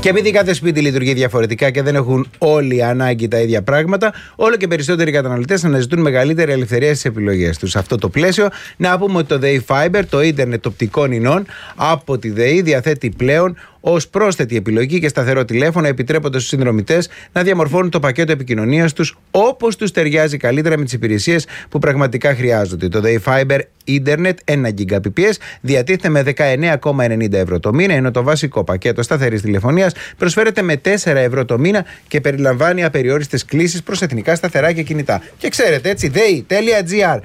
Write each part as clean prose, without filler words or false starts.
Και επειδή κάθε σπίτι λειτουργεί διαφορετικά και δεν έχουν όλοι ανάγκη τα ίδια πράγματα, όλο και περισσότεροι καταναλωτές αναζητούν μεγαλύτερη ελευθερία στις επιλογές τους. Σε αυτό το πλαίσιο, να πούμε ότι το ΔΕΗ Fiber, το ίντερνετ οπτικών ινών από τη ΔΕΗ, διαθέτει πλέον ως πρόσθετη επιλογή και σταθερό τηλέφωνο, επιτρέποντας στους συνδρομητές να διαμορφώνουν το πακέτο επικοινωνίας τους όπως τους ταιριάζει καλύτερα με τις υπηρεσίες που πραγματικά χρειάζονται. Το ΔΕΗ Fiber Ίντερνετ 1 Gbps διατίθεται με 19,90 ευρώ το μήνα, ενώ το βασικό πακέτο σταθερής τηλεφωνίας προσφέρεται με 4 ευρώ το μήνα και περιλαμβάνει απεριόριστες κλήσεις προς εθνικά σταθερά και κινητά. Και ξέρετε, έτσι, dei.gr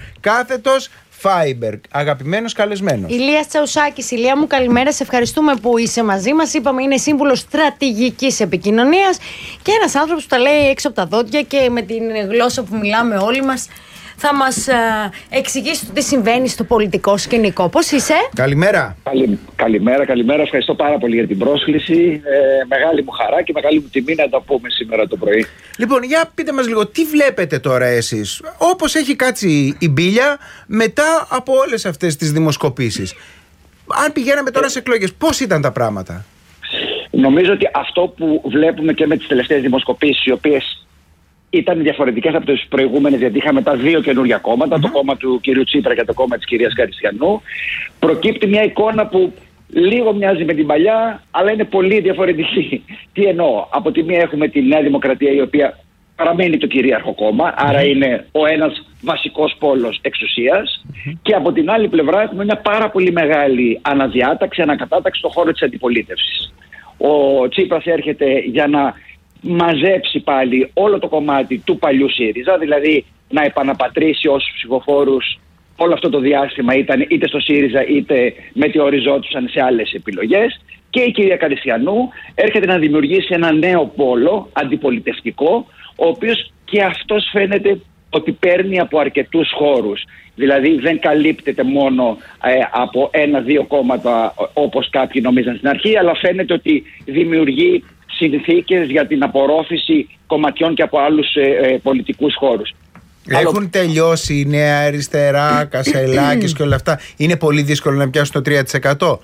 Fiber, αγαπημένος καλεσμένος. Ηλίας Τσαουσάκης, Ηλία μου, καλημέρα. Σε ευχαριστούμε που είσαι μαζί μας. Είπαμε, είναι σύμβουλος στρατηγικής επικοινωνίας και ένας άνθρωπος που τα λέει έξω από τα δόντια και με την γλώσσα που μιλάμε όλοι μας θα μας εξηγήσει τι συμβαίνει στο πολιτικό σκηνικό. Πώς είσαι? Καλημέρα. Καλημέρα. Ευχαριστώ πάρα πολύ για την πρόσκληση. Μεγάλη μου χαρά και μεγάλη μου τιμή να τα πούμε σήμερα το πρωί. Λοιπόν, για πείτε μας λίγο, τι βλέπετε τώρα εσείς, όπως έχει κάτσει η μπίλια μετά από όλες αυτές τις δημοσκοπήσεις? Αν πηγαίναμε τώρα σε εκλογές, πώς ήταν τα πράγματα? Νομίζω ότι αυτό που βλέπουμε και με τις τελευταίες δημοσκοπήσεις, οι οποίες ήταν διαφορετικές από τις προηγούμενες, γιατί είχαμε τα δύο καινούργια κόμματα, το κόμμα του κυρίου Τσίπρα και το κόμμα της κυρίας Καριστιανού, προκύπτει μια εικόνα που λίγο μοιάζει με την παλιά, αλλά είναι πολύ διαφορετική. Τι εννοώ? Από τη μία έχουμε τη Νέα Δημοκρατία, η οποία παραμένει το κυρίαρχο κόμμα, άρα είναι ο ένας βασικός πόλος εξουσίας, και από την άλλη πλευρά έχουμε μια πάρα πολύ μεγάλη αναδιάταξη, ανακατάταξη στον χώρο της αντιπολίτευσης. Ο Τσίπρας έρχεται για να μαζέψει πάλι όλο το κομμάτι του παλιού ΣΥΡΙΖΑ, δηλαδή να επαναπατρίσει όσους ψηφοφόρους όλο αυτό το διάστημα ήταν είτε στο ΣΥΡΙΖΑ είτε μετεωριζόντουσαν σε άλλες επιλογές, και η κυρία Καριστιανού έρχεται να δημιουργήσει ένα νέο πόλο αντιπολιτευτικό, ο οποίος και αυτός φαίνεται ότι παίρνει από αρκετούς χώρους. Δηλαδή δεν καλύπτεται μόνο από ένα-δύο κόμματα όπως κάποιοι νομίζαν στην αρχή, αλλά φαίνεται ότι δημιουργεί συνθήκες για την απορρόφηση κομματιών και από άλλους πολιτικούς χώρους. Έχουν τελειώσει η Νέα Αριστερά, Κασελάκης και όλα αυτά? Είναι πολύ δύσκολο να πιάσουν το 3%?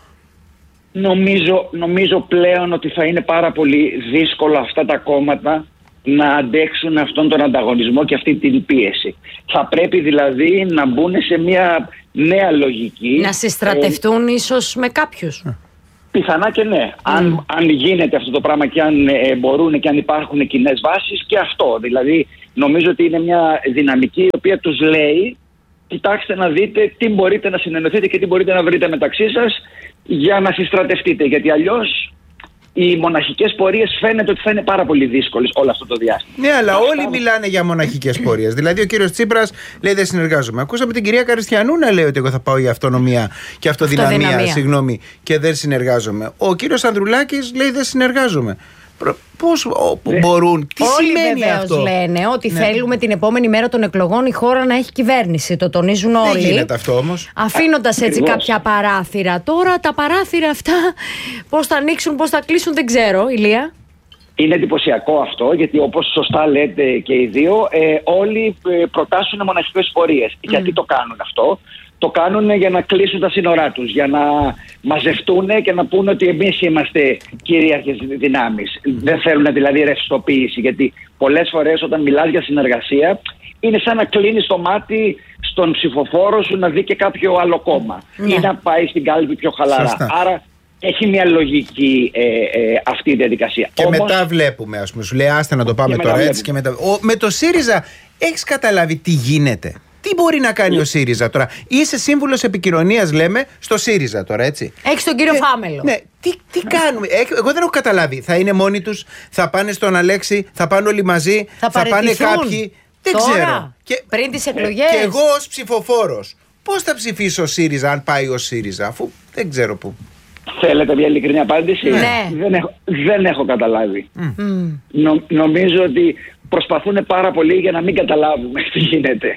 Νομίζω πλέον ότι θα είναι πάρα πολύ δύσκολο αυτά τα κόμματα να αντέξουν αυτόν τον ανταγωνισμό και αυτή την πίεση. Θα πρέπει δηλαδή να μπουν σε μια νέα λογική. Να συστρατευτούν ίσως με κάποιους. Πιθανά και ναι. Αν γίνεται αυτό το πράγμα και αν μπορούν και αν υπάρχουν κοινές βάσεις, και αυτό. Δηλαδή νομίζω ότι είναι μια δυναμική η οποία τους λέει, κοιτάξτε να δείτε τι μπορείτε να συνεννοηθείτε και τι μπορείτε να βρείτε μεταξύ σας για να συστρατευτείτε. Γιατί αλλιώς οι μοναχικές πορείες φαίνεται ότι θα είναι πάρα πολύ δύσκολες όλο αυτό το διάστημα. Ναι, αλλά όλοι μιλάνε για μοναχικές πορείες. Δηλαδή ο κύριος Τσίπρας λέει δεν συνεργάζομαι. Ακούσαμε την κυρία Καριστιανού να λέει ότι εγώ θα πάω για αυτονομία και αυτοδυναμία, και δεν συνεργάζομαι. Ο κύριος Ανδρουλάκης λέει δεν συνεργάζομαι. Πώς μπορούν, τι όλοι σημαίνει αυτό? Όλοι λένε ότι θέλουμε την επόμενη μέρα των εκλογών η χώρα να έχει κυβέρνηση. Το τονίζουν όλοι. Δεν γίνεται αυτό όμως. Αφήνοντας έτσι κάποια παράθυρα. Τώρα τα παράθυρα αυτά πώς θα ανοίξουν, πώς θα κλείσουν, δεν ξέρω. Ηλία. Είναι εντυπωσιακό αυτό, γιατί όπως σωστά λέτε και οι δύο, όλοι προτάσουν μοναχικές πορείες. Γιατί το κάνουν αυτό? Το κάνουν για να κλείσουν τα σύνορά τους, για να μαζευτούν και να πούνε ότι εμείς είμαστε κυρίαρχες δυνάμεις. Δεν θέλουν δηλαδή ρευστοποίηση, γιατί πολλές φορές όταν μιλάς για συνεργασία είναι σαν να κλείνεις το μάτι στον ψηφοφόρο σου να δει και κάποιο άλλο κόμμα ή να πάει στην κάλπη πιο χαλαρά. Σωστά. Άρα έχει μια λογική αυτή η διαδικασία. Και όμως, μετά βλέπουμε, ας πούμε, σου λέει άστε να το πάμε τώρα έτσι και μετά. Με το ΣΥΡΙΖΑ έχεις καταλάβει τι γίνεται? Τι μπορεί να κάνει ο ΣΥΡΙΖΑ τώρα? Είσαι σύμβουλος επικοινωνίας, λέμε, στο ΣΥΡΙΖΑ τώρα, έτσι. Έχεις τον κύριο Φάμελο. Ναι, τι κάνουμε? Εγώ δεν έχω καταλάβει. Θα είναι μόνοι τους, θα πάνε στον Αλέξη, θα πάνε όλοι μαζί, θα πάνε κάποιοι? Δεν ξέρω. Πριν τις εκλογές. Και εγώ ως ψηφοφόρος, πώς θα ψηφίσω ΣΥΡΙΖΑ αν πάει ο ΣΥΡΙΖΑ, αφού δεν ξέρω πού? Θέλετε μια ειλικρινή απάντηση? Ναι. Δεν έχω καταλάβει. Νομίζω ότι προσπαθούν πάρα πολύ για να μην καταλάβουμε τι γίνεται.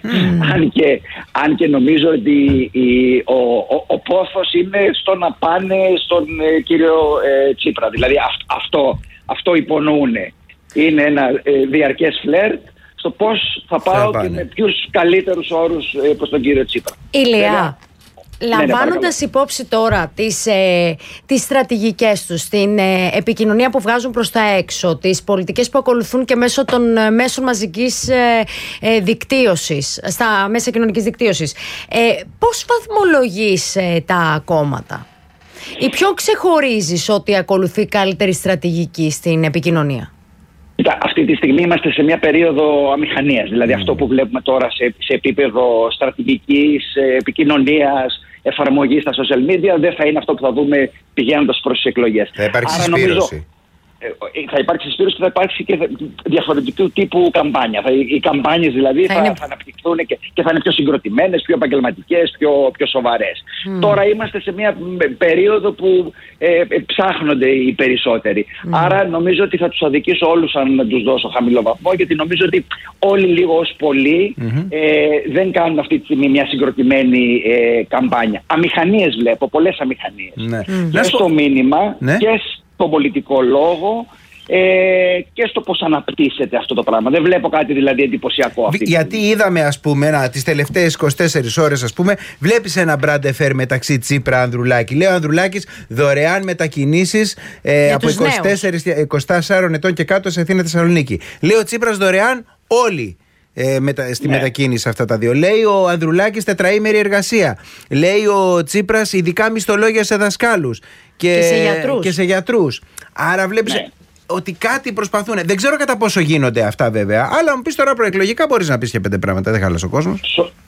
Αν και νομίζω ότι ο πόθος είναι στο να πάνε στον κύριο Τσίπρα. Δηλαδή αυτό υπονοούν. Είναι ένα διαρκές φλερτ στο πώς θα πάω και με ποιους καλύτερους όρους προς τον κύριο Τσίπρα. Ηλία, Λαμβάνοντας υπόψη τώρα τις στρατηγικές τους, την επικοινωνία που βγάζουν προς τα έξω, τις πολιτικές που ακολουθούν και μέσω των μέσων μαζικής δικτύωσης, στα μέσα κοινωνικής δικτύωσης, πώς βαθμολογείς τα κόμματα ή ποιο ξεχωρίζεις ότι ακολουθεί καλύτερη στρατηγική στην επικοινωνία? Αυτή τη στιγμή είμαστε σε μια περίοδο αμηχανίας. Δηλαδή αυτό που βλέπουμε τώρα σε επίπεδο στρατηγικής, επικοινωνίας, εφαρμογής στα social media δεν θα είναι αυτό που θα δούμε πηγαίνοντας προς τις εκλογές. Θα υπάρξει συσπήρωση. Θα υπάρξει συσπήρωση και θα υπάρξει και διαφορετικού τύπου καμπάνια. Οι καμπάνιες δηλαδή θα αναπτυχθούν και θα είναι πιο συγκροτημένες, πιο επαγγελματικές, πιο σοβαρές. Τώρα είμαστε σε μια περίοδο που ψάχνονται οι περισσότεροι. Άρα νομίζω ότι θα τους αδικήσω όλους αν τους δώσω χαμηλό βαθμό, γιατί νομίζω ότι όλοι λίγο ως πολύ δεν κάνουν αυτή τη στιγμή μια συγκροτημένη καμπάνια. Αμηχανίες βλέπω, πολλές αμηχανίες. Και στο μήνυμα και στον πολιτικό λόγο και στο πώς αναπτύσσεται αυτό το πράγμα. Δεν βλέπω κάτι δηλαδή εντυπωσιακό αυτή. Γιατί είδαμε, ας πούμε, τις τελευταίες 24 ώρες, ας πούμε, βλέπεις ένα brand affair μεταξύ Τσίπρα Ανδρουλάκη. Λέει ο Ανδρουλάκης δωρεάν μετακινήσεις από 24 ετών και κάτω σε Αθήνα Θεσσαλονίκη. Λέει ο Τσίπρας δωρεάν όλοι. Στη μετακίνηση αυτά τα δύο. Λέει ο Ανδρουλάκης τετραήμερη εργασία. Λέει ο Τσίπρας ειδικά μισθολόγια σε δασκάλους και σε γιατρούς. Άρα βλέπεις ότι κάτι προσπαθούν. Δεν ξέρω κατά πόσο γίνονται αυτά βέβαια. Αλλά μου πεις τώρα προεκλογικά μπορείς να πεις και 5 πράγματα. Δεν χάλασε ο κόσμος.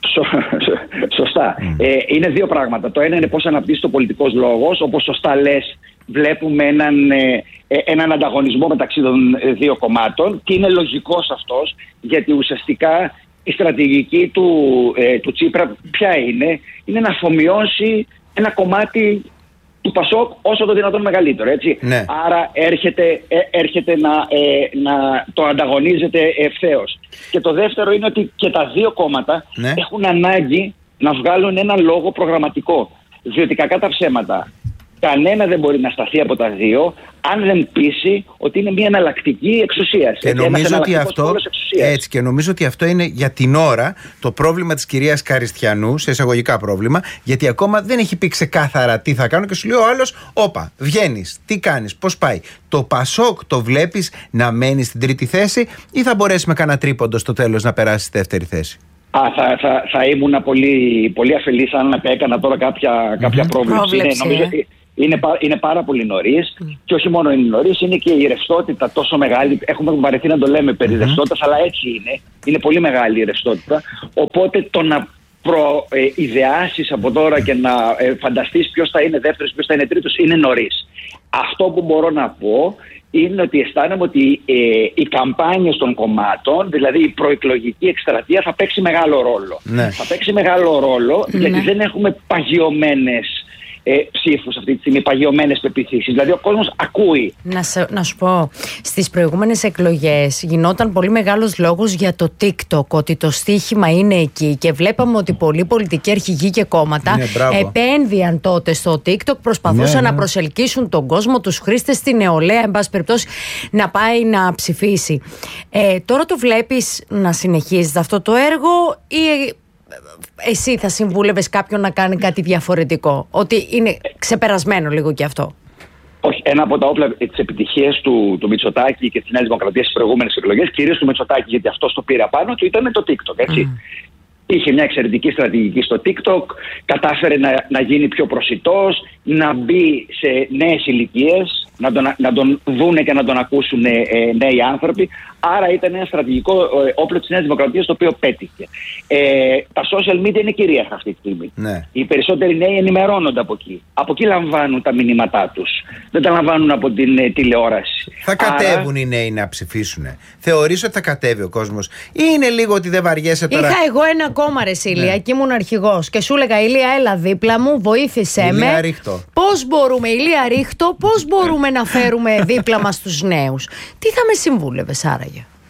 Σωστά. Είναι δύο πράγματα. Το ένα είναι πώς αναπτύσσεται ο πολιτικός λόγος. Όπως σωστά λες, βλέπουμε έναν ανταγωνισμό μεταξύ των δύο κομμάτων και είναι λογικός αυτός, γιατί ουσιαστικά η στρατηγική του Τσίπρα ποια είναι? Είναι να αφομοιώσει ένα κομμάτι του Πασόκ όσο το δυνατόν μεγαλύτερο, έτσι. Ναι. Άρα έρχεται να το ανταγωνίζεται ευθέως. Και το δεύτερο είναι ότι και τα δύο κόμματα έχουν ανάγκη να βγάλουν ένα λόγο προγραμματικό. Διότι κακά τα ψέματα, κανένα δεν μπορεί να σταθεί από τα δύο αν δεν πείσει ότι είναι μια εναλλακτική εξουσία. Και νομίζω ότι αυτό είναι για την ώρα το πρόβλημα της κυρίας Καριστιανού, σε εισαγωγικά πρόβλημα, γιατί ακόμα δεν έχει πει ξεκάθαρα τι θα κάνω και σου λέει ο άλλος, όπα, βγαίνεις, τι κάνεις, πώς πάει. Το Πασόκ το βλέπεις να μένει στην τρίτη θέση ή θα μπορέσει με κανένα τρίποντο στο τέλος να περάσει στη δεύτερη θέση? Θα ήμουν πολύ αφελής αν έκανα τώρα κάποια πρόβλεψη. Νομίζω είναι πάρα πολύ νωρίς και όχι μόνο είναι νωρίς, είναι και η ρευστότητα τόσο μεγάλη. Έχουμε βαρεθεί να το λέμε περί ρευστότητας, αλλά έτσι είναι. Είναι πολύ μεγάλη η ρευστότητα. Οπότε το να προειδεάσεις από τώρα και να φανταστείς ποιος θα είναι δεύτερος, ποιος θα είναι τρίτος, είναι νωρίς. Αυτό που μπορώ να πω είναι ότι αισθάνομαι ότι οι καμπάνιες των κομμάτων, δηλαδή η προεκλογική εκστρατεία, θα παίξει μεγάλο ρόλο. Θα παίξει μεγάλο ρόλο γιατί δεν έχουμε παγιωμένες ψήφους αυτή τη στιγμή, παγιωμένες πεποιθήσεις. Δηλαδή ο κόσμος ακούει. Να σου πω, στις προηγούμενες εκλογές γινόταν πολύ μεγάλος λόγος για το TikTok, ότι το στοίχημα είναι εκεί και βλέπαμε ότι πολλοί πολιτικοί αρχηγοί και κόμματα επένδυαν τότε στο TikTok, προσπαθούσαν να προσελκύσουν τον κόσμο, τους χρήστες, τη νεολαία, εν πάση περιπτώσει, να πάει να ψηφίσει. Τώρα το βλέπεις να συνεχίζεις αυτό το έργο ή εσύ θα συμβούλευες κάποιον να κάνει κάτι διαφορετικό? Ότι είναι ξεπερασμένο λίγο και αυτό. Όχι, ένα από τα όπλα της επιτυχίας του Μητσοτάκη και της Νέας Δημοκρατίας στις προηγούμενες εκλογές, κυρίως του Μητσοτάκη, γιατί αυτό το πήρε απάνω του, ήταν το TikTok, έτσι. Είχε μια εξαιρετική στρατηγική στο TikTok, κατάφερε να γίνει πιο προσιτός, να μπει σε νέες ηλικίες, να τον δούνε και να τον ακούσουν νέοι άνθρωποι. Άρα ήταν ένα στρατηγικό όπλο της Νέας Δημοκρατίας, το οποίο πέτυχε. Τα social media είναι κυρίαρχα αυτή τη στιγμή. Οι περισσότεροι νέοι ενημερώνονται από εκεί. Από εκεί λαμβάνουν τα μηνύματά τους. Δεν τα λαμβάνουν από την τηλεόραση. Θα κατέβουν οι νέοι να ψηφίσουν? Θεωρείς ότι θα κατέβει ο κόσμος ή είναι λίγο ότι δεν βαριέσαι τώρα? Είχα εγώ ένα κόμμα, ρε Ηλία, και ήμουν αρχηγός και σου έλεγα, Ηλία, έλα δίπλα μου, βοήθησέ με. Πώς μπορούμε, Ηλία Ρίχτο, πώς μπορούμε να φέρουμε δίπλα μας τους νέους? Τι θα με συμβούλευες άραγε?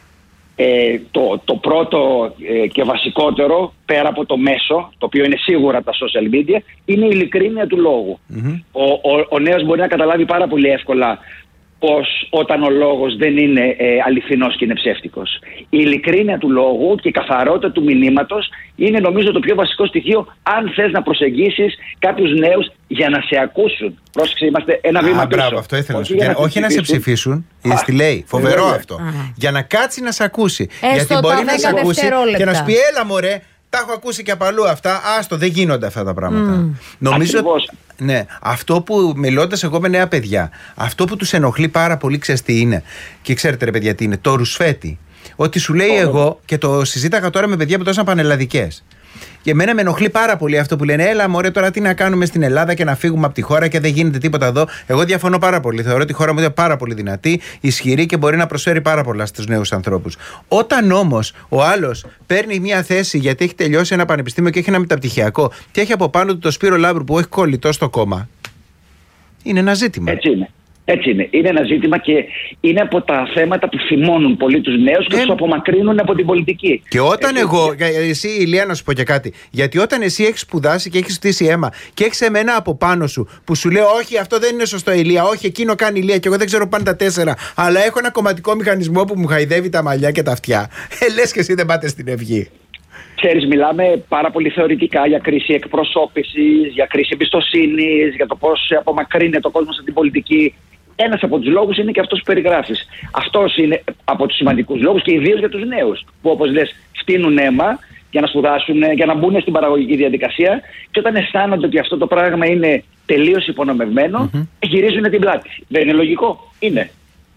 Το πρώτο και βασικότερο, πέρα από το μέσο, το οποίο είναι σίγουρα τα social media, είναι η ειλικρίνεια του λόγου. Ο νέος μπορεί να καταλάβει πάρα πολύ εύκολα όταν ο λόγος δεν είναι αληθινός και είναι ψεύτικος. Η ειλικρίνεια του λόγου και η καθαρότητα του μηνύματος είναι νομίζω το πιο βασικό στοιχείο αν θες να προσεγγίσεις κάποιους νέους για να σε ακούσουν. Πρόσεξε, είμαστε ένα βήμα πίσω. Μπράβο, αυτό ήθελα να σου πω. Όχι να σε ψηφίσουν. Τι λέει, φοβερό αυτό. Για να κάτσει να σε ακούσει. Γιατί μπορεί να σε ακούσει και να σου πει, έλα μωρέ, τα έχω ακούσει και από αλλού αυτά. Άστο, δεν γίνονται αυτά τα πράγματα. Νομίζω. Ναι, αυτό που μιλώντας εγώ με νέα παιδιά, αυτό που τους ενοχλεί πάρα πολύ, ξέρεις τι είναι? Και ξέρετε, ρε παιδιά, τι είναι? Το ρουσφέτη. Ότι σου λέει εγώ, και το συζήταγα τώρα με παιδιά που τόσαν πανελλαδικές. Και εμένα με ενοχλεί πάρα πολύ αυτό που λένε, έλα μωρέ, τώρα τι να κάνουμε στην Ελλάδα και να φύγουμε από τη χώρα και δεν γίνεται τίποτα εδώ. Εγώ διαφωνώ πάρα πολύ. Θεωρώ ότι η χώρα μου είναι πάρα πολύ δυνατή, ισχυρή και μπορεί να προσφέρει πάρα πολλά στους νέους ανθρώπους. Όταν όμως ο άλλος παίρνει μια θέση γιατί έχει τελειώσει ένα πανεπιστήμιο και έχει ένα μεταπτυχιακό και έχει από πάνω του το Σπύρο Λάμπρου που έχει κολλητό στο κόμμα, είναι ένα ζήτημα. Έτσι είναι. Έτσι είναι. Είναι ένα ζήτημα και είναι από τα θέματα που θυμώνουν πολύ τους νέους και τους απομακρύνουν από την πολιτική. Και όταν εσύ, Ηλία, να σου πω και κάτι. Γιατί όταν εσύ έχεις σπουδάσει και έχεις στήσει αίμα και έχεις εμένα από πάνω σου που σου λέω, όχι, αυτό δεν είναι σωστό, Ηλία, όχι, εκείνο κάνει Ηλία και εγώ δεν ξέρω πάντα 4, αλλά έχω ένα κομματικό μηχανισμό που μου χαϊδεύει τα μαλλιά και τα αυτιά. Λες και εσύ δεν πάτε στην Ευγή. Ξέρεις, μιλάμε πάρα πολύ θεωρητικά για κρίση εκπροσώπησης, για κρίση εμπιστοσύνης, για το πώς απομακρύνεται ο κόσμος από την πολιτική. Ένας από τους λόγους είναι και αυτός που περιγράφεις. Αυτός είναι από τους σημαντικούς λόγους και ιδίως για τους νέους, που όπως λες φτύνουν αίμα για να σπουδάσουν, για να μπουν στην παραγωγική διαδικασία και όταν αισθάνονται ότι αυτό το πράγμα είναι τελείως υπονομευμένο, γυρίζουν την πλάτη. Δεν είναι λογικό? Είναι.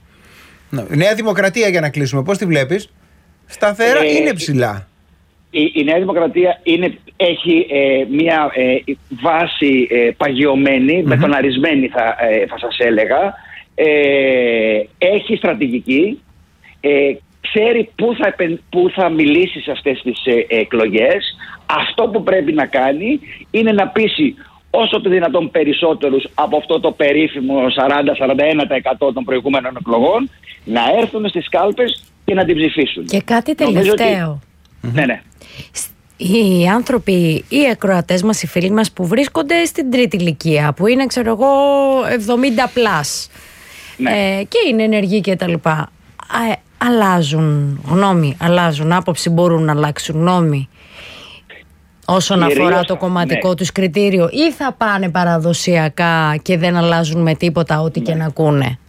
Νέα Δημοκρατία, για να κλείσουμε, πώς τη βλέπεις? Σταθερά είναι ψηλά? Η Νέα Δημοκρατία έχει μια βάση παγιωμένη, μπετοναρισμένη θα σας έλεγα, έχει στρατηγική, ξέρει πού θα μιλήσει σε αυτές τις εκλογές. Αυτό που πρέπει να κάνει είναι να πείσει όσο το δυνατόν περισσότερους από αυτό το περίφημο 40-41% των προηγούμενων εκλογών να έρθουν στις κάλπες και να την ψηφίσουν. Και κάτι τελευταίο. Ναι. Οι άνθρωποι, οι ακροατές μας, οι φίλοι μας που βρίσκονται στην τρίτη ηλικία, που είναι ξέρω εγώ 70 πλάς, και είναι ενεργοί και τα λοιπά, αλλάζουν γνώμη, αλλάζουν άποψη, μπορούν να αλλάξουν γνώμη όσον αφορά το κομματικό τους κριτήριο, ή θα πάνε παραδοσιακά και δεν αλλάζουν με τίποτα ό,τι και να ακούνε?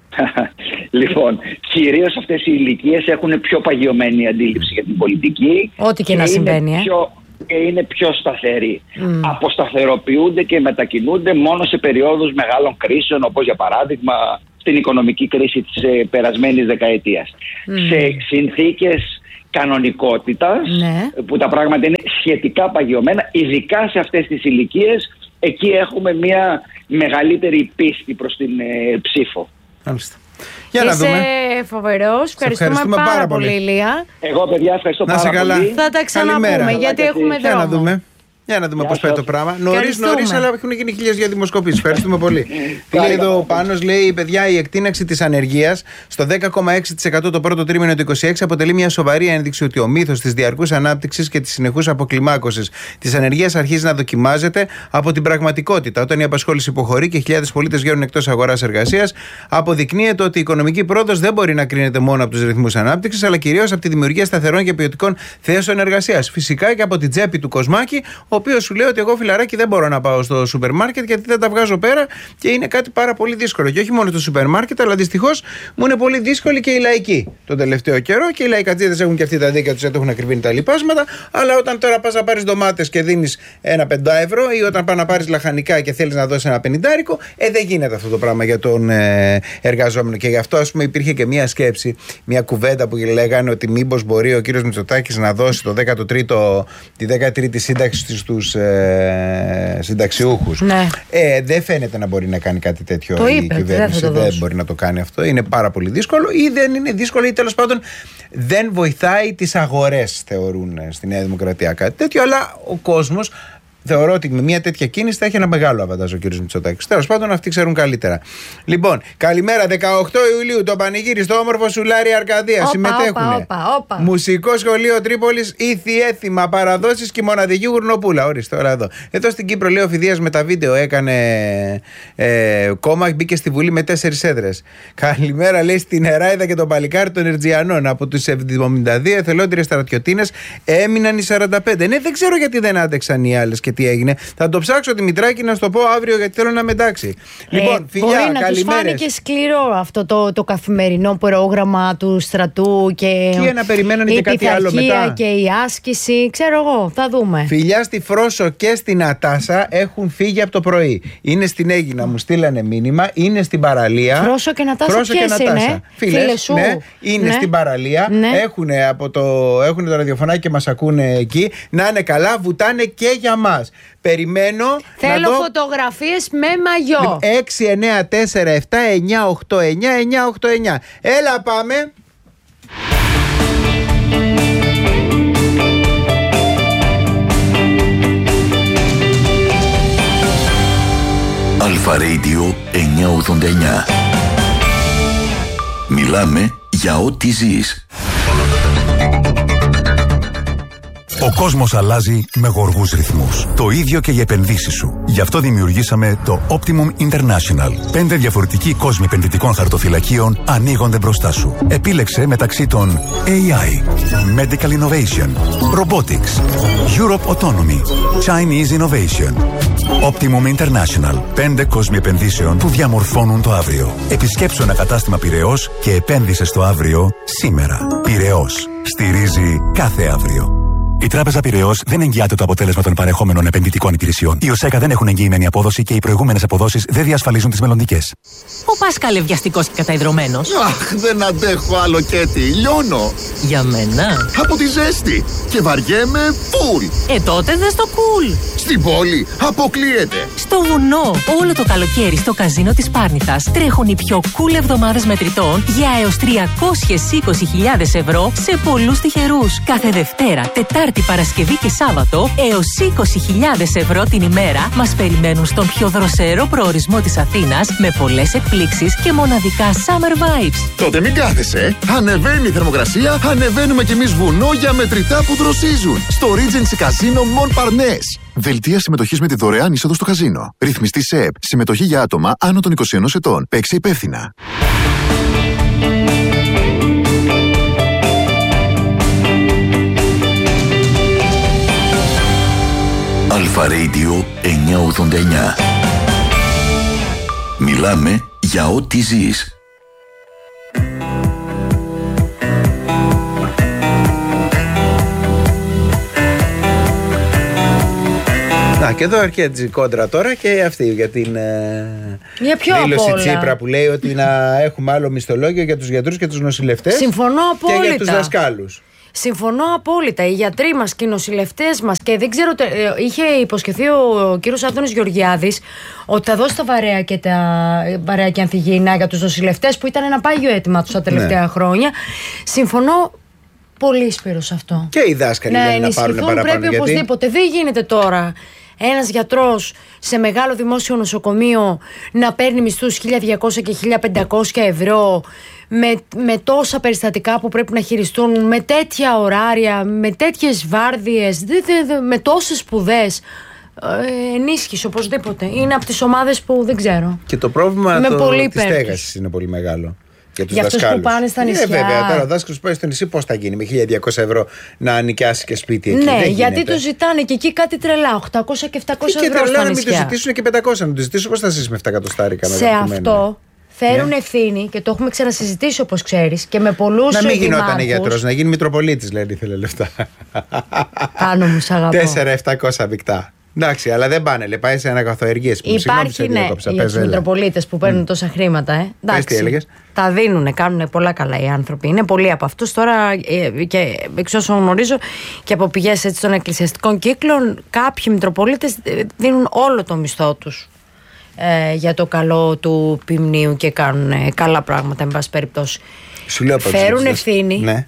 Λοιπόν, κυρίως αυτές οι ηλικίες έχουν πιο παγιωμένη αντίληψη για την πολιτική. Ό,τι και να συμβαίνει. Και είναι πιο σταθεροί. Αποσταθεροποιούνται και μετακινούνται μόνο σε περιόδους μεγάλων κρίσεων, όπως για παράδειγμα στην οικονομική κρίση της περασμένης δεκαετίας. Σε συνθήκες κανονικότητας, που τα πράγματα είναι σχετικά παγιωμένα, ειδικά σε αυτές τις ηλικίες, εκεί έχουμε μια μεγαλύτερη πίστη προς την ψήφο. Μάλιστα. Για να δούμε. Είσαι φοβερός. Ευχαριστούμε πάρα πολύ, Ηλία. Εγώ, παιδιά, ευχαριστώ πάρα πολύ. Θα τα ξαναπούμε, γιατί έχουμε δρόμο. Για να δούμε πώς πάει το πράγμα. Νωρίς, αλλά έχουν γίνει 1000 δημοσκοπήσεις. Ευχαριστούμε πολύ. Τι λέει εδώ ο Πάνος? Λέει, παιδιά, η εκτείναξη της ανεργίας στο 10,6% το πρώτο τρίμηνο του 2026 αποτελεί μια σοβαρή ένδειξη ότι ο μύθος της διαρκούς ανάπτυξης και της συνεχούς αποκλιμάκωσης της ανεργίας αρχίζει να δοκιμάζεται από την πραγματικότητα. Όταν η απασχόληση υποχωρεί και χιλιάδες πολίτες βγαίνουν εκτός αγοράς εργασίας, αποδεικνύεται ότι η οικονομική πρόοδος δεν μπορεί να κρίνεται μόνο από τους ρυθμούς ανάπτυξης, αλλά κυρίως από τη δημιουργία σταθερών και ποιοτικών θέσεων εργασίας. Φυσικά και από την τσέπη του Κοσμάκη, ο οποίος σου λέει ότι εγώ, φιλαράκι, δεν μπορώ να πάω στο σούπερ μάρκετ γιατί δεν τα βγάζω πέρα και είναι κάτι πάρα πολύ δύσκολο. Και όχι μόνο στο σούπερ μάρκετ, αλλά δυστυχώς μου είναι πολύ δύσκολη και η λαϊκή τον τελευταίο καιρό. Και οι λαϊκατζίδες έχουν και αυτοί τα δίκαια τους, γιατί έχουν ακριβήνει τα λοιπάσματα. Αλλά όταν τώρα πας να πάρεις ντομάτες και δίνεις ένα 5€, ή όταν πας να πάρεις λαχανικά και θέλεις να δώσεις ένα 50€, δεν γίνεται αυτό το πράγμα για τον εργαζόμενο. Και γι' αυτό, ας πούμε, υπήρχε και μια σκέψη, μια κουβέντα που λέγανε ότι μήπως μπορεί ο κύριος Μητσοτάκης να δώσει τη 13η σύνταξη στους συνταξιούχους. Δεν φαίνεται να μπορεί να κάνει κάτι τέτοιο η κυβέρνηση. Δεν μπορεί να το κάνει αυτό. Είναι πάρα πολύ δύσκολο, ή δεν είναι δύσκολο, ή τέλος πάντων δεν βοηθάει τις αγορές, θεωρούν στη Νέα Δημοκρατία κάτι τέτοιο. Αλλά ο κόσμος θεωρώ ότι με μια τέτοια κίνηση θα έχει ένα μεγάλο αβαντάζ ο κ. Μητσοτάκης. Τέλος πάντων, αυτοί ξέρουν καλύτερα. Λοιπόν, καλημέρα. 18 Ιουλίου το πανηγύρι στο όμορφο Σουλάρι Αρκαδία. Συμμετέχουν Μουσικό Σχολείο Τρίπολης, Ήθη Έθιμα, Παραδόσεις και Μοναδική Γουρνοπούλα. Ορίστε τώρα εδώ. Εδώ στην Κύπρο, λέει ο Φιδίας με τα βίντεο έκανε κόμμα, μπήκε στη Βουλή με 4 έδρες. Καλημέρα, λέει, στην Εράιδα και τον παλικάρι των Ερτζιανών. Από τους 72 εθελόντριες στρατιωτίνες έμειναν οι 45. Ναι, δεν ξέρω γιατί δεν άντεξαν οι άλλες και τι έγινε. Θα το ψάξω τη Μητράκη να σου το πω αύριο, γιατί θέλω να μετάξει. Λοιπόν, φιλιά, μπορεί να καλημέρες. τους φάνηκε σκληρό αυτό το καθημερινό πρόγραμμα του στρατού και να περιμένανε η και κάτι άλλο μετά. Και η άσκηση. Ξέρω εγώ, θα δούμε. Φιλιά στη Φρόσο και στην Ατάσα έχουν φύγει από το πρωί. Είναι στην Αίγινα, μου στείλανε μήνυμα. Είναι στην παραλία. Φρόσο και Νατάσα, ποιες είναι? Φίλες σου. Ναι, είναι στην παραλία. Ναι. Έχουν το ραδιοφωνάκι και μας ακούνε εκεί. Να είναι καλά, βουτάνε και για μας. Περιμένω. Θέλω φωτογραφίες με μαγιό. 6, 9, 4, 7, 9, 8, 9, 9, 8, 9. Έλα, πάμε. Αλφα Radio 989. Μιλάμε για ό,τι ζεις. Ο κόσμος αλλάζει με γοργούς ρυθμούς. Το ίδιο και οι επενδύσεις σου. Γι' αυτό δημιουργήσαμε το Optimum International. 5 διαφορετικοί κόσμοι επενδυτικών χαρτοφυλακίων ανοίγονται μπροστά σου. Επίλεξε μεταξύ των AI, Medical Innovation, Robotics, Europe Autonomy, Chinese Innovation. Optimum International. 5 κόσμοι επενδύσεων που διαμορφώνουν το αύριο. Επισκέψου ένα κατάστημα Πειραιώς και επένδυσε στο αύριο σήμερα. Πειραιώς. Στηρίζει κάθε αύριο. Η Τράπεζα Πειραιώς δεν εγγυάται το αποτέλεσμα των παρεχόμενων επενδυτικών υπηρεσιών. Οι ΟΣΕΚΑ δεν έχουν εγγυημένη απόδοση και οι προηγούμενες αποδόσεις δεν διασφαλίζουν τις μελλοντικές. Ο Πάσκαλ βιαστικός και καταϊδρωμένος. Αχ, δεν αντέχω άλλο Κέτι. Λιώνω. Για μένα. Από τη ζέστη. Και βαριέμαι φουλ. Τότε δες το cool. Στην πόλη αποκλείεται. Στο βουνό. Όλο το καλοκαίρι στο καζίνο της Πάρνηθας τρέχουν οι πιο cool εβδομάδες μετρητών για έως 320.000 ευρώ σε πολλούς τυχερούς. Κάθε Δευτέρα, Τετάρτη, Παρασκευή και Σάββατο έως 20.000 ευρώ την ημέρα μας περιμένουν στον πιο δροσερό προορισμό της Αθήνας με πολλές εκπλήξεις και μοναδικά summer vibes. Τότε μην κάθεσαι. Ανεβαίνει η θερμοκρασία, ανεβαίνουμε κι εμείς βουνό για μετρητά που δροσίζουν. Στο Regency Casino Montparnasse. Δελτία συμμετοχής με τη δωρεάν είσοδο στο καζίνο. Ρυθμιστή ΣΕΠ. Συμμετοχή για άτομα άνω των 21 ετών. Παίξε υπεύθυνα. Αλφα Radio 989. Μιλάμε για ό,τι ζεις. Και εδώ αρχίζει η κόντρα τώρα και αυτή για την δήλωση Τσίπρα που λέει ότι να έχουμε άλλο μισθολόγιο για τους γιατρούς και τους νοσηλευτές. Συμφωνώ απόλυτα. Και για τους δασκάλους. Συμφωνώ απόλυτα. Οι γιατροί μας και οι νοσηλευτές μας, και δεν ξέρω, είχε υποσχεθεί ο κύριος Άδωνης Γεωργιάδης ότι θα δώσει τα βαρέα και ανθυγιεινά για τους νοσηλευτές, που ήταν ένα πάγιο αίτημα τους τα τελευταία χρόνια. Συμφωνώ πολύ Σπύρο σε αυτό. Και οι δάσκαλοι λένε να πάρουν παραπάνω. Πρέπει οπωσδήποτε. Δεν γίνεται τώρα ένας γιατρός σε μεγάλο δημόσιο νοσοκομείο να παίρνει μισθούς 1.200 και 1.500 ευρώ με τόσα περιστατικά που πρέπει να χειριστούν, με τέτοια ωράρια, με τέτοιες βάρδιες, με τόσες σπουδές. Ενίσχυση οπωσδήποτε. Είναι από τις ομάδες που δεν ξέρω. Και το πρόβλημα της στέγασης είναι πολύ μεγάλο. Για αυτούς που πάνε στα νησιά. Βέβαια, τώρα ο δάσκαλος που πάει στο νησί πώς θα γίνει με 1.200 ευρώ να νοικιάσει και σπίτι εκεί? Ναι, γιατί του ζητάνε και εκεί κάτι τρελά, 800 και 700 ευρώ. Και τρελά να μην του ζητήσουν και 500 να του ζητήσουν. Πώς θα ζήσει με 7 εκατοστάρικα? Σε αυτό φέρουν ευθύνη και το έχουμε ξανασυζητήσει, όπως ξέρεις, και με πολλούς. Να μην γινόταν γιατρός, να γίνει Μητροπολίτης, δηλαδή, ήθελε λεφτά. Πάνω μου, σ' αγαπώ. 4.700 μεικτά. Εντάξει, αλλά δεν πάνε, λέει, πάει σε ανακαθοεργίες που υπάρχει, ναι, για τους Μητροπολίτες που παίρνουν τόσα χρήματα. Εντάξει, τι έλεγες? Τα δίνουν, κάνουν πολλά καλά οι άνθρωποι. Είναι πολλοί από αυτούς τώρα, και εξ όσων γνωρίζω και από πηγές έτσι των εκκλησιαστικών κύκλων, κάποιοι Μητροπολίτες δίνουν όλο το μισθό τους για το καλό του ποιμνίου και κάνουν καλά πράγματα, εν πάση περιπτώσει. Σου λέω, φέρουν ευθύνη. Ναι.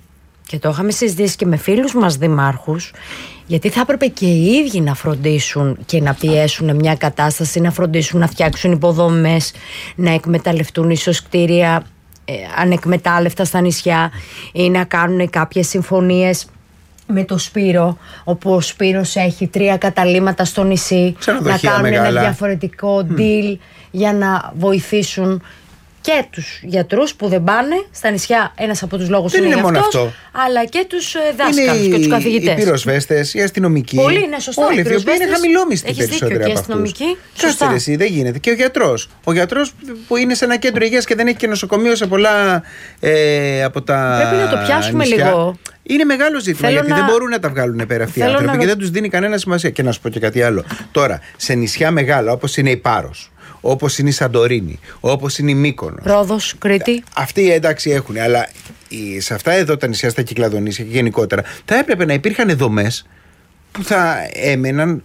και το είχαμε συζητήσει και με φίλους μας δημάρχους, γιατί θα έπρεπε και οι ίδιοι να φροντίσουν και να πιέσουν μια κατάσταση, να φροντίσουν να φτιάξουν υποδομές, να εκμεταλλευτούν ίσως κτίρια ανεκμετάλλευτα στα νησιά ή να κάνουν κάποιες συμφωνίες με το Σπύρο, όπου ο Σπύρος έχει 3 καταλύματα στο νησί, να κάνουν ένα διαφορετικό deal για να βοηθήσουν και τους γιατρούς που δεν πάνε στα νησιά. Ένας από τους λόγους είναι μόνο αυτό, αλλά και τους δάσκαλους και τους καθηγητές. Οι πυροσβέστες, οι αστυνομικοί. Πολύ είναι σωστό. Όλοι οι οποίοι είναι χαμηλόμιστοι περισσότεροι από αυτούς. Σωστά. Εσύ, δεν γίνεται. Και ο γιατρός. Ο γιατρός που είναι σε ένα κέντρο υγείας και δεν έχει και νοσοκομείο σε πολλά από τα. Πρέπει να το πιάσουμε νησιά. Λίγο. Είναι μεγάλο ζήτημα, γιατί δεν μπορούν να τα βγάλουν πέρα αυτοί οι άνθρωποι και δεν τους δίνει κανένα σημασία. Και να σου πω και κάτι άλλο. Τώρα, σε νησιά μεγάλα όπως είναι η Πάρος, όπως είναι η Σαντορίνη, όπως είναι η Μύκονος, Ρόδος, Κρήτη. Αυτοί εντάξει έχουν, αλλά σε αυτά εδώ τα νησιά, στα Κυκλαδονήσια και γενικότερα, θα έπρεπε να υπήρχαν δομές που θα έμεναν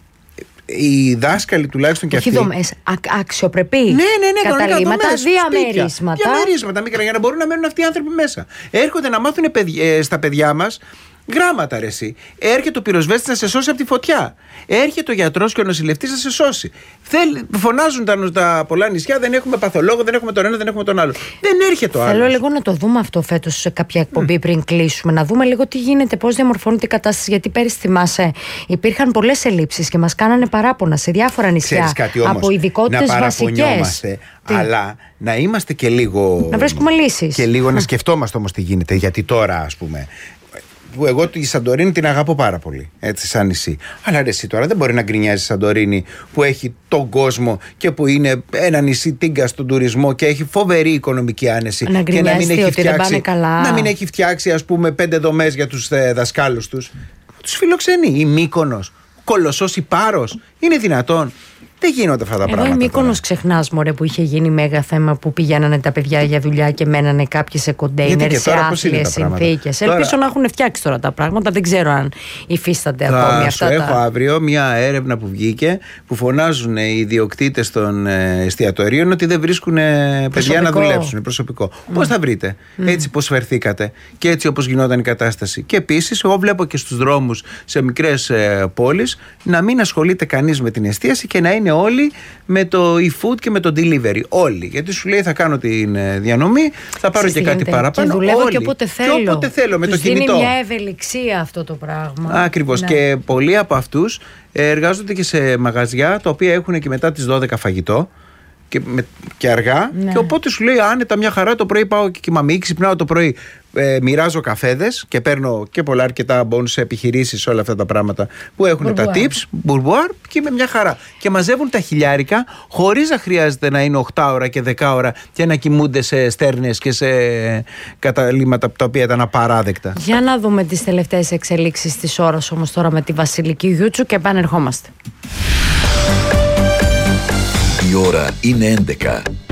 οι δάσκαλοι τουλάχιστον και αυτοί. Όχι δομές, αξιοπρεπή. Ναι, καταλύματα, διαμερίσματα. Διαμερίσματα μικρά για να μπορούν να μένουν αυτοί οι άνθρωποι μέσα. Έρχονται να μάθουν στα παιδιά μας γράμματα, ρε εσύ. Έρχεται ο πυροσβέστης να σε σώσει από τη φωτιά. Έρχεται ο γιατρός και ο νοσηλευτής να σε σώσει. Φωνάζουν τα πολλά νησιά, δεν έχουμε παθολόγο, δεν έχουμε τον ένα, δεν έχουμε τον άλλο. Δεν έρχεται ο άλλος. Θέλω λίγο να το δούμε αυτό φέτος σε κάποια εκπομπή πριν κλείσουμε. Να δούμε λίγο τι γίνεται, πώς διαμορφώνεται η κατάσταση. Γιατί πέρυσι, θυμάσαι, υπήρχαν πολλές ελλείψεις και μας κάνανε παράπονα σε διάφορα νησιά. Από ειδικότητες βασικές. Αλλά να είμαστε και λίγο. Να βρίσκουμε λύσεις. Και λίγο να σκεφτόμαστε όμως τι γίνεται. Γιατί τώρα, ας πούμε. Που εγώ τη Σαντορίνη την αγαπώ πάρα πολύ, έτσι, σαν νησί. Αλλά ρε, εσύ τώρα δεν μπορεί να γκρινιάζει η Σαντορίνη που έχει τον κόσμο και που είναι ένα νησί τίγκα στον τουρισμό και έχει φοβερή οικονομική άνεση. Και να μην έχει φτιάξει, να μην έχει φτιάξει, ας πούμε, 5 δομές για τους δασκάλους τους. Τους φιλοξενεί. Η Μύκονος, ο Κολοσσός, η Πάρος. Είναι δυνατόν? Δεν γίνονται αυτά τα πράγματα. Εδώ η Μύκονος ξεχνάς, μωρέ, που είχε γίνει μέγα θέμα που πηγαίνανε τα παιδιά για δουλειά και μένανε κάποιοι σε κοντέινερ, σε άθλιες συνθήκες. Ελπίζω να έχουν φτιάξει τώρα τα πράγματα. Δεν ξέρω αν υφίστανται ακόμη αυτά. Θα έχω αύριο μια έρευνα που βγήκε που φωνάζουν οι ιδιοκτήτες των εστιατορίων ότι δεν βρίσκουν παιδιά να δουλέψουν. Προσωπικό. Πώς θα βρείτε? Έτσι πώς φερθήκατε και έτσι όπως γινόταν η κατάσταση. Και επίσης, εγώ βλέπω και στους δρόμους σε μικρές πόλεις να μην ασχολείται κανείς με την εστίαση και να είναι όλοι με το e-food και με το delivery. Όλοι. Γιατί σου λέει θα κάνω την διανομή, θα πάρω και κάτι παραπάνω. Και δουλεύω όλοι. Και όποτε θέλω. Με τους το κινητό. Δίνει μια ευελιξία αυτό το πράγμα. Ακριβώς. Ναι. Και πολλοί από αυτούς εργάζονται και σε μαγαζιά τα οποία έχουν και μετά τις 12 φαγητό. Και αργά, ναι. Και οπότε σου λέει άνετα μια χαρά, το πρωί πάω και κοιμάμαι, ξυπνάω το πρωί, μοιράζω καφέδες και παίρνω και πολλά αρκετά bonus σε επιχειρήσεις, όλα αυτά τα πράγματα που έχουν τα tips, μπουρμπουάρ, και είμαι μια χαρά. Και μαζεύουν τα χιλιάρικα χωρίς να χρειάζεται να είναι 8 ώρα και 10 ώρα και να κοιμούνται σε στέρνες και σε καταλύματα τα οποία ήταν απαράδεκτα. Για να δούμε τις τελευταίες εξελίξεις της ώρας όμως τώρα με τη Βασιλική Γιούτσου και επανερχόμαστε. Η ώρα είναι 11.